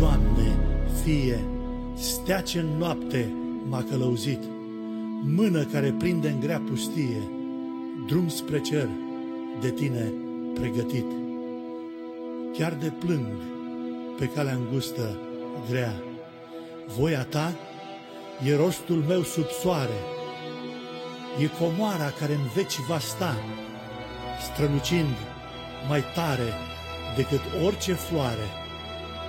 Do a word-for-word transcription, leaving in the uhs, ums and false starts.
Doamne, Fie, stea ce în noapte m-a călăuzit, mână care prinde în grea pustie, drum spre cer de Tine pregătit. Chiar de plâng pe calea îngustă grea, voia Ta e rostul meu sub soare, e comoara care în veci va sta, strălucind mai tare decât orice floare.